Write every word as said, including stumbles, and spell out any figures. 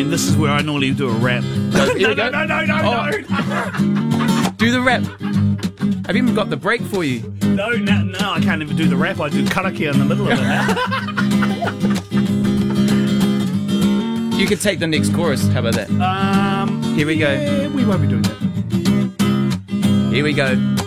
then this is where I normally do a rap. No, here no, we go. no, no, no, Oh. no, Do the rap. I've even got the break for you. no, no, no, I can't even do the rap. I do karakia in the middle of it now. You could take the next chorus. How about that? Um, Here we go. yeah, we won't be doing that. Here we go.